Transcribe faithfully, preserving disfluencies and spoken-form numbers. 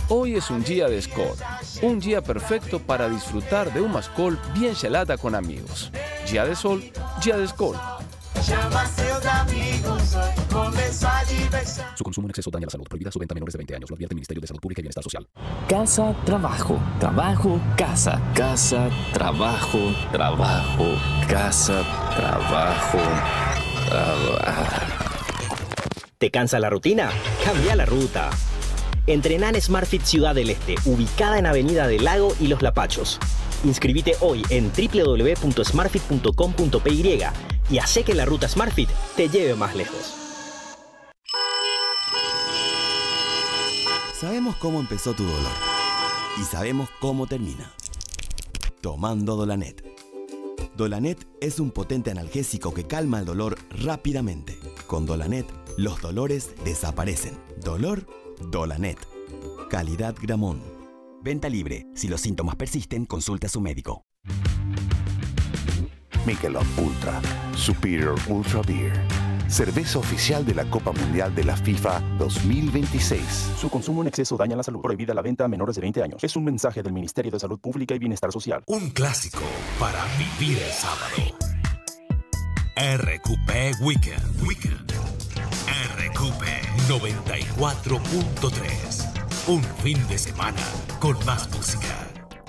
Hoy es un día de Skol, un día perfecto para disfrutar de una Skol bien gelada con amigos. Día de sol, día de Skol. Llama a seus amigos, começou a diversão. Su consumo en exceso daña la salud. Prohibida su venta a menores de veinte años. Lo advierte el Ministerio de Salud Pública y Bienestar Social. Casa, trabajo, trabajo, casa, casa, trabajo, trabajo, casa, trabajo, trabajo. ¿Te cansa la rutina? Cambia la ruta. Entrená en SmartFit Ciudad del Este, ubicada en Avenida del Lago y Los Lapachos. Inscribite hoy en doble u doble u doble u punto smartfit punto com punto p y y hace que la ruta SmartFit te lleve más lejos. Sabemos cómo empezó tu dolor y sabemos cómo termina. Tomando Dolanet. Dolanet es un potente analgésico que calma el dolor rápidamente. Con Dolanet, los dolores desaparecen. Dolor, Dolanet. Calidad Gramón. Venta libre. Si los síntomas persisten, consulte a su médico. Michelob Ultra, Superior Ultra Beer. Cerveza oficial de la Copa Mundial de la FIFA dos mil veintiséis. Su consumo en exceso daña la salud. Prohibida la venta a menores de veinte años. Es un mensaje del Ministerio de Salud Pública y Bienestar Social. Un clásico para vivir el sábado. R Q P Weekend. Weekend. R Q P noventa y cuatro punto tres. Un fin de semana con más música.